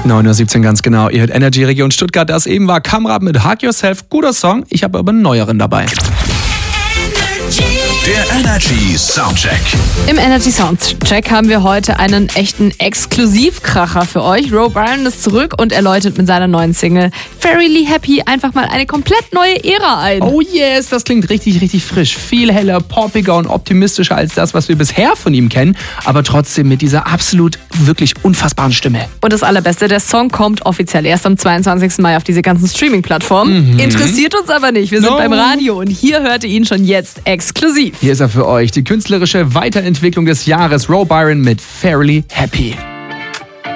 9:17 Uhr ganz genau. Ihr hört Energy Region Stuttgart. Das eben war Kamrad mit Hug Yourself. Guter Song. Ich habe aber einen neueren dabei. Der Energy Soundcheck. Im Energy Soundcheck haben wir heute einen echten Exklusivkracher für euch. Ro Byron ist zurück und er läutet mit seiner neuen Single Fairly Happy einfach mal eine komplett neue Ära ein. Oh yes, das klingt richtig, richtig frisch. Viel heller, poppiger und optimistischer als das, was wir bisher von ihm kennen. Aber trotzdem mit dieser absolut, wirklich unfassbaren Stimme. Und das Allerbeste, der Song kommt offiziell erst am 22. Mai auf diese ganzen Streaming-Plattformen. Interessiert uns aber nicht. Wir sind beim Radio und hier hört ihr ihn schon jetzt exklusiv. Hier ist er für euch, die künstlerische Weiterentwicklung des Jahres, Ro Byron mit Fairly Happy.